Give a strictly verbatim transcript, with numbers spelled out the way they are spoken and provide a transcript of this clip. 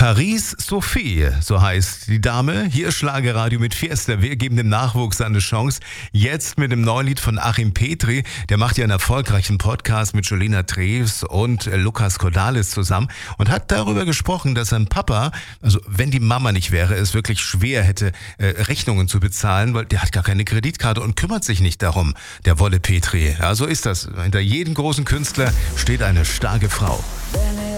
Paris Sophie, so heißt die Dame. Hier ist Schlagerradio mit Fiesta. Wir geben dem Nachwuchs eine Chance. Jetzt mit dem neuen Lied von Achim Petri. Der macht ja einen erfolgreichen Podcast mit Jolina Treves und Lukas Cordalis zusammen und hat darüber gesprochen, dass sein Papa, also wenn die Mama nicht wäre, es wirklich schwer hätte, äh, Rechnungen zu bezahlen, weil der hat gar keine Kreditkarte und kümmert sich nicht darum. Der Wolle Petri. Ja, so ist das. Hinter jedem großen Künstler steht eine starke Frau. Wenn